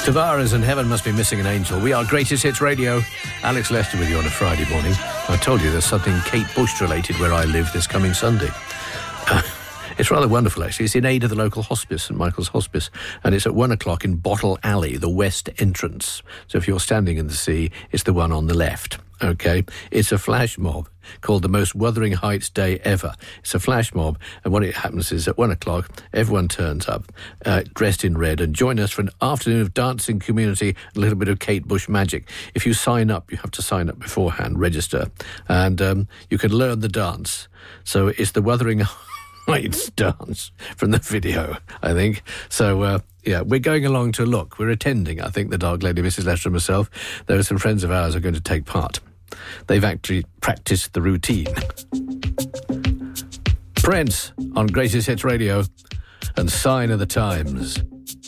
Tavares and Heaven Must Be Missing an Angel. We are Greatest Hits Radio. Alex Lester with you on a Friday morning. I told you there's something Kate Bush related where I live this coming Sunday. It's rather wonderful, actually. It's in aid of the local hospice, St Michael's Hospice, and it's at 1 o'clock in Bottle Alley, the west entrance. So if you're standing in the sea, it's the one on the left. Okay, it's a flash mob called the Most Wuthering Heights Day Ever. It's a flash mob, and what it happens is at 1 o'clock, everyone turns up dressed in red and join us for an afternoon of dancing, community, a little bit of Kate Bush magic. If you sign up, you have to sign up beforehand, register, and you can learn the dance. So it's the Wuthering Heights dance from the video, I think. So, yeah, we're going along to look. We're attending, I think, the Dark Lady, Mrs. Lester and myself. There are some friends of ours who are going to take part. They've actually practiced the routine. Prince on Greatest Hits Radio and Sign of the Times.